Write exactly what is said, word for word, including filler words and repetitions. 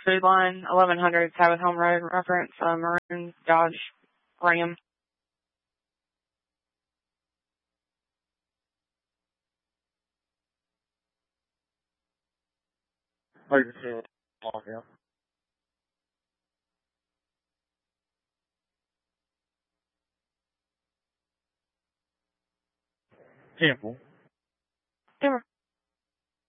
Food Line, eleven hundred Sabbath Home Road, reference uh, maroon Dodge Ram. Like I said, log out. Temple. Timber.